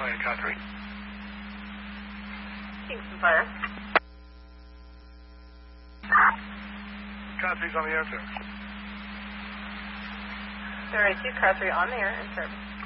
Fire, Car 3. Kingston Fire. Car 3's on the air, sir. All right, Car 3 on the air in service.